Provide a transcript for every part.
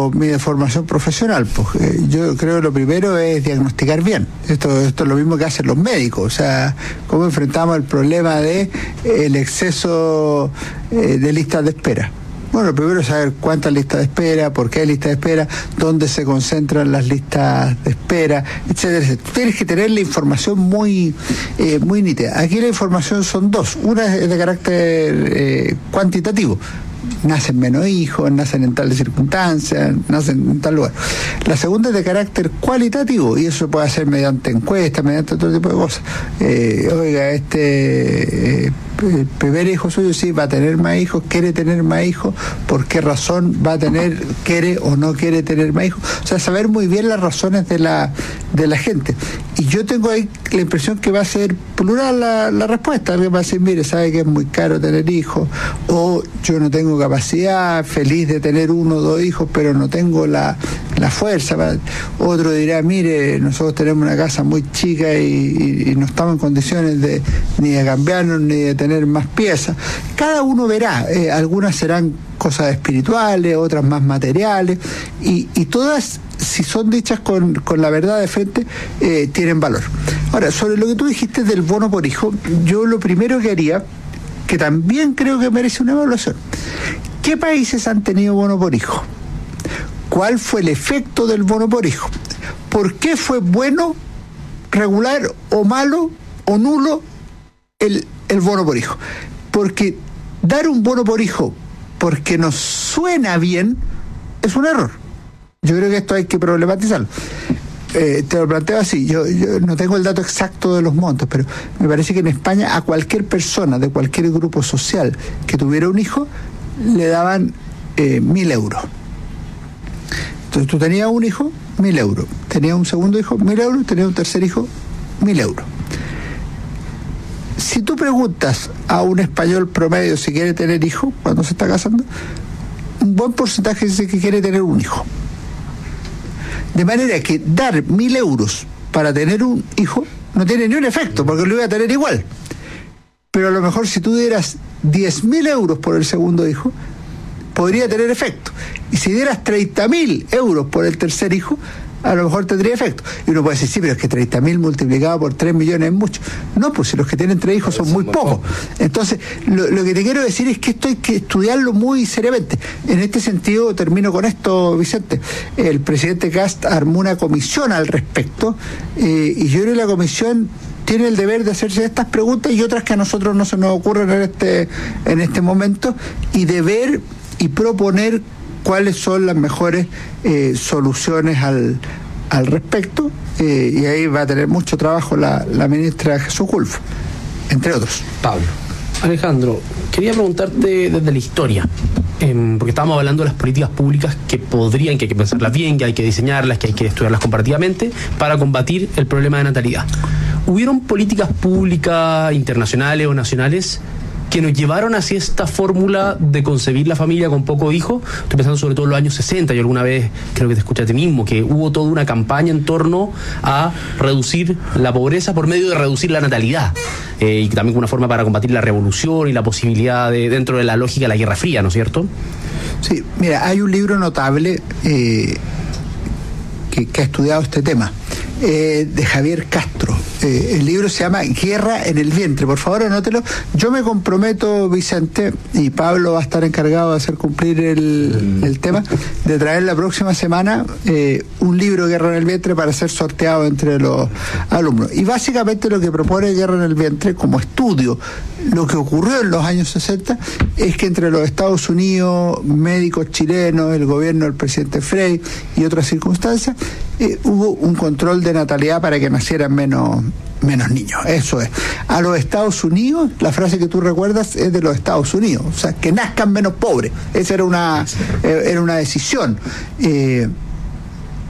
tengo mi deformación profesional. Pues, yo creo que lo primero es diagnosticar bien. Esto es lo mismo que hacen los médicos. O sea, cómo enfrentamos el problema de el exceso de listas de espera. Bueno, primero saber cuántas listas de espera, por qué hay listas de espera, dónde se concentran las listas de espera, etcétera, etcétera. Tienes que tener la información muy nítida. Aquí la información son dos. Una es de carácter cuantitativo. Nacen menos hijos, nacen en tales circunstancias, nacen en tal lugar. La segunda es de carácter cualitativo, y eso se puede hacer mediante encuestas, mediante otro tipo de cosas. Oiga, el primer hijo suyo sí va a tener más hijos, quiere tener más hijos, por qué razón va a tener, quiere o no quiere tener más hijos. O sea, saber muy bien las razones de la gente. Y yo tengo ahí la impresión que va a ser plural la respuesta. Alguien va a decir, mire, sabe que es muy caro tener hijos, o yo no tengo capacidad, feliz de tener 1 o 2 hijos, pero no tengo la fuerza. Otro dirá, mire, nosotros tenemos una casa muy chica y no estamos en condiciones ni de cambiarnos ni de tener más piezas. Cada uno verá, algunas serán cosas espirituales, otras más materiales, y todas, si son dichas con la verdad de frente, tienen valor. Ahora, sobre lo que tú dijiste del bono por hijo, yo lo primero que haría, que también creo que merece una evaluación, ¿qué países han tenido bono por hijo? ¿Cuál fue el efecto del bono por hijo? ¿Por qué fue bueno, regular o malo o nulo el bono por hijo? Porque dar un bono por hijo porque nos suena bien es un error. Yo creo que esto hay que problematizarlo. Te lo planteo así, yo no tengo el dato exacto de los montos, pero me parece que en España a cualquier persona de cualquier grupo social que tuviera un hijo le daban 1.000 euros. Entonces tú tenías un hijo, 1.000 euros. Tenías un segundo hijo, 1.000 euros. Tenías un tercer hijo, 1.000 euros. Si tú preguntas a un español promedio si quiere tener hijo cuando se está casando, un buen porcentaje dice que quiere tener un hijo. De manera que dar 1.000 euros para tener un hijo no tiene ni un efecto, porque lo iba a tener igual. Pero a lo mejor si tú dieras 10.000 euros por el segundo hijo, podría tener efecto. Y si dieras 30.000 euros por el tercer hijo, a lo mejor tendría efecto. Y uno puede decir, sí, pero es que 30.000 multiplicado por 3 millones es mucho. No, pues si los que tienen 3 hijos son muy pocos. Entonces, lo que te quiero decir es que esto hay que estudiarlo muy seriamente. En este sentido, termino con esto, Vicente. El presidente Kast armó una comisión al respecto, y yo creo que la comisión tiene el deber de hacerse estas preguntas y otras que a nosotros no se nos ocurren en este momento, y de ver y proponer cuáles son las mejores soluciones al respecto, y ahí va a tener mucho trabajo la ministra Jesús Gulf, entre otros. Pablo. Alejandro, quería preguntarte desde la historia, porque estábamos hablando de las políticas públicas que hay que pensarlas bien, que hay que diseñarlas, que hay que estudiarlas comparativamente para combatir el problema de natalidad. ¿Hubieron políticas públicas internacionales o nacionales que nos llevaron hacia esta fórmula de concebir la familia con pocos hijos? Estoy pensando sobre todo en los años 60, yo alguna vez creo que te escuché a ti mismo, que hubo toda una campaña en torno a reducir la pobreza por medio de reducir la natalidad, y también una forma para combatir la revolución y la posibilidad dentro de la lógica de la Guerra Fría, ¿no es cierto? Sí, mira, hay un libro notable que ha estudiado este tema, de Javier Castro. El libro se llama Guerra en el vientre. Por favor, anótelo. Yo me comprometo, Vicente, y Pablo va a estar encargado de hacer cumplir el tema, de traer la próxima semana un libro, Guerra en el vientre, para ser sorteado entre los alumnos. Y básicamente lo que propone Guerra en el vientre como estudio, lo que ocurrió en los años 60, es que entre los Estados Unidos, médicos chilenos, el gobierno del presidente Frei y otras circunstancias, hubo un control de natalidad para que nacieran menos niños. Eso es. A los Estados Unidos, la frase que tú recuerdas es de los Estados Unidos, o sea, que nazcan menos pobres. Esa era una decisión.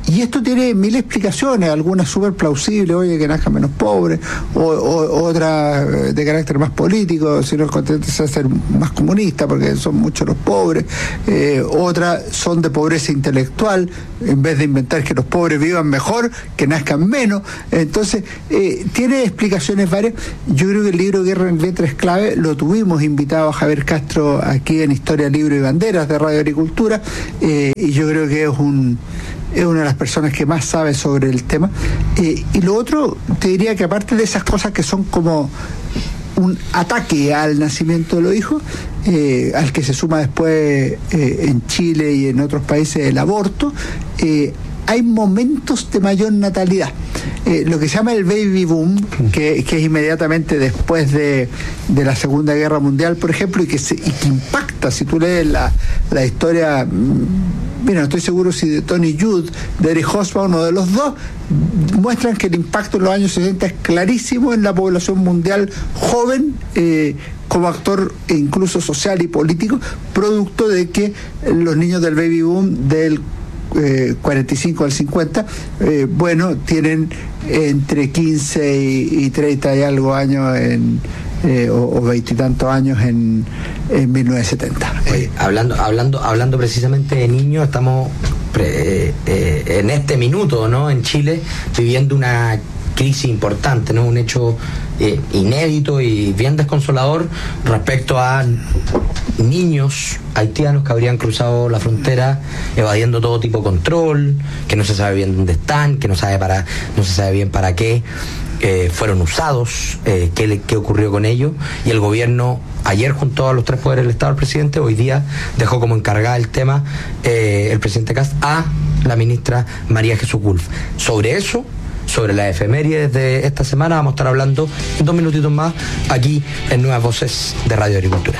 Y esto tiene mil explicaciones, algunas súper plausibles, oye, que nazcan menos pobres, o otras de carácter más político, si no es a ser más comunista, porque son muchos los pobres, otras son de pobreza intelectual, en vez de inventar que los pobres vivan mejor, que nazcan menos. Entonces, tiene explicaciones varias. Yo creo que el libro Guerra en el Vientre es clave, lo tuvimos invitado a Javier Castro aquí en Historia, Libro y Banderas de Radio Agricultura, y yo creo que es una de las personas que más sabe sobre el tema. Y lo otro, te diría que aparte de esas cosas que son como un ataque al nacimiento de los hijos, al que se suma después en Chile y en otros países el aborto, hay momentos de mayor natalidad. Lo que se llama el baby boom, que es inmediatamente después de la Segunda Guerra Mundial, por ejemplo, y que impacta, si tú lees la historia, mira, no estoy seguro si de Tony Judd, de Eric Hobsbawm o de los dos, muestran que el impacto en los años 60 es clarísimo en la población mundial joven, como actor e incluso social y político, producto de que los niños del baby boom del 45 al 50, tienen entre 15 y 30 y algo años o 20 y tantos años en 1970. Oye, hablando precisamente de niños, estamos en este minuto, ¿no?, en Chile, viviendo una crisis importante, ¿no?, un hecho inédito y bien desconsolador respecto a niños haitianos que habrían cruzado la frontera evadiendo todo tipo de control, que no se sabe bien dónde están, que no se sabe bien para qué fueron usados, qué ocurrió con ellos, y el gobierno ayer juntó a los tres poderes del Estado al presidente, hoy día dejó como encargada el tema el presidente Kast a la ministra María Jesús Wolf. Sobre eso, sobre las efemérides de esta semana, vamos a estar hablando en 2 minutitos más aquí en Nuevas Voces de Radio Agricultura.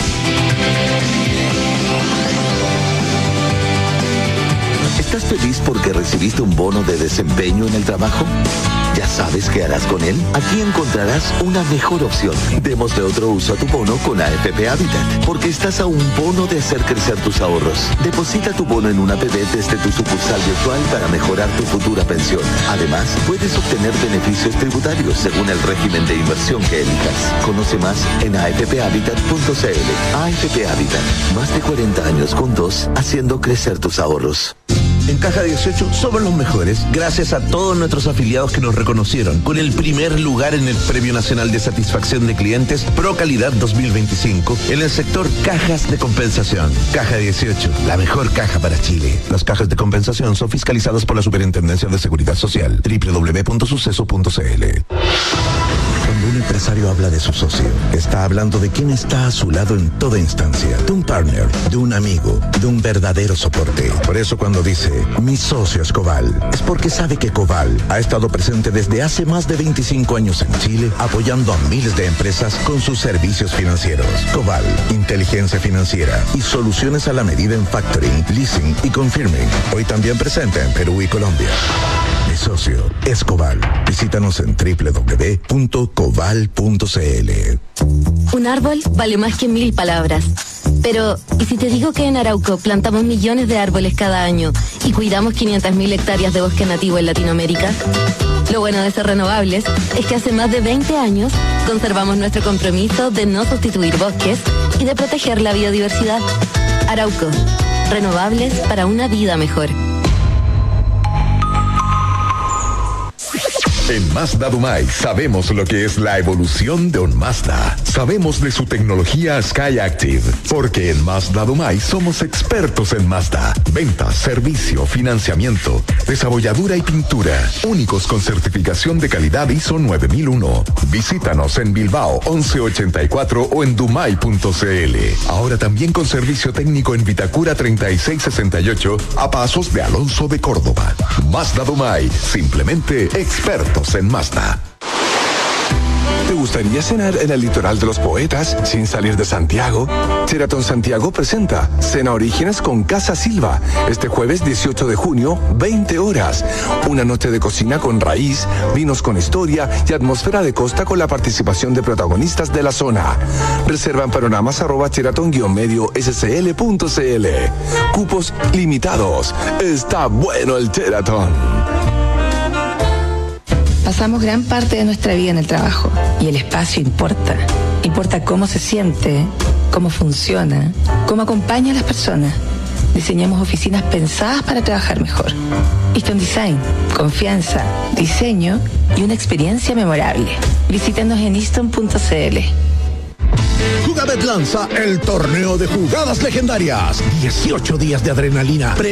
¿Estás feliz porque recibiste un bono de desempeño en el trabajo? ¿Ya sabes qué harás con él? Aquí encontrarás una mejor opción. Démosle otro uso a tu bono con AFP Habitat, porque estás a un bono de hacer crecer tus ahorros. Deposita tu bono en una APB desde tu sucursal virtual para mejorar tu futura pensión. Además, puedes obtener beneficios tributarios según el régimen de inversión que elijas. Conoce más en afphabitat.cl. AFP Habitat, más de 40 años juntos haciendo crecer tus ahorros. En Caja 18 somos los mejores, gracias a todos nuestros afiliados que nos reconocieron con el primer lugar en el Premio Nacional de Satisfacción de Clientes Pro Calidad 2025 en el sector cajas de compensación. Caja 18, la mejor caja para Chile. Las cajas de compensación son fiscalizadas por la Superintendencia de Seguridad Social. www.suceso.cl. Cuando un empresario habla de su socio, está hablando de quien está a su lado en toda instancia, de un partner, de un amigo, de un verdadero soporte. Por eso cuando dice, mi socio es Coval, es porque sabe que Coval ha estado presente desde hace más de 25 años en Chile, apoyando a miles de empresas con sus servicios financieros. Coval, inteligencia financiera y soluciones a la medida en factoring, leasing y confirming. Hoy también presente en Perú y Colombia. Mi socio es Coval. Visítanos en www.coval.cl. Un árbol vale más que 1000 palabras. Pero, ¿y si te digo que en Arauco plantamos millones de árboles cada año y cuidamos 500.000 hectáreas de bosque nativo en Latinoamérica? Lo bueno de ser renovables es que hace más de 20 años conservamos nuestro compromiso de no sustituir bosques y de proteger la biodiversidad. Arauco, renovables para una vida mejor. En Mazda Dumay sabemos lo que es la evolución de un Mazda. Sabemos de su tecnología SkyActiv, porque en Mazda Dumay somos expertos en Mazda. Ventas, servicio, financiamiento, desabolladura y pintura. Únicos con certificación de calidad ISO 9001. Visítanos en Bilbao 1184 o en dumay.cl. Ahora también con servicio técnico en Vitacura 3668 a pasos de Alonso de Córdoba. Mazda Dumay, simplemente expertos en Mazda. gustaría cenar en el litoral de los poetas sin salir de Santiago? Sheraton Santiago presenta Cena Orígenes con Casa Silva este jueves 18 de junio, 20 horas. Una noche de cocina con raíz, vinos con historia y atmósfera de costa con la participación de protagonistas de la zona. Reserva en panoramas @sheraton-medio-scl.cl. Cupos limitados. Está bueno el Sheraton. Pasamos gran parte de nuestra vida en el trabajo y el espacio importa. Importa cómo se siente, cómo funciona, cómo acompaña a las personas. Diseñamos oficinas pensadas para trabajar mejor. Easton Design, confianza, diseño y una experiencia memorable. Visítanos en easton.cl. Jugabet lanza el torneo de jugadas legendarias. 18 días de adrenalina.